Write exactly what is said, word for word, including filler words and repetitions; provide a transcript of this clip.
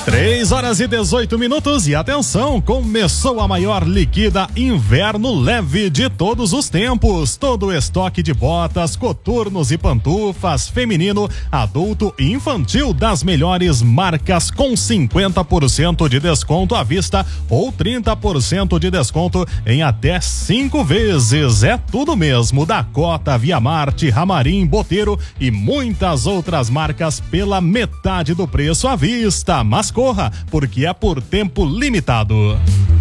três horas e dezoito minutos e atenção, começou a maior liquida inverno leve de todos os tempos. Todo o estoque de botas, coturnos e pantufas, feminino, adulto e infantil das melhores marcas com cinquenta por cento de desconto à vista ou trinta por cento de desconto em até cinco vezes. É tudo mesmo, Dakota, Via Marte, Ramarim, Boteiro e muitas outras marcas pela metade do preço à vista. Mas corra, porque é por tempo limitado.